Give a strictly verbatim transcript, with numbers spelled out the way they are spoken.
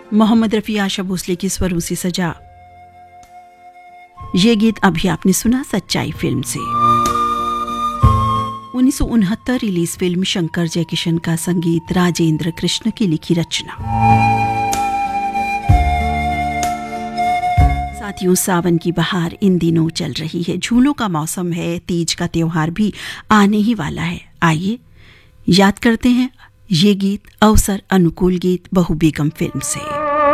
मोहम्मद रफी, आशा भोसले की स्वरों से सजा ये गीत अभी आपने सुना सच्चाई फिल्म से। उन्नीस सौ उनहत्तर रिलीज फिल्म शंकर जयकिशन का संगीत, राजेंद्र कृष्ण की लिखी रचना। साथियों, सावन की बहार इन दिनों चल रही है, झूलों का मौसम है, तीज का त्योहार भी आने ही वाला है। आइए याद करते हैं ये गीत, अवसर अनुकूल गीत बहू बेगम फिल्म से।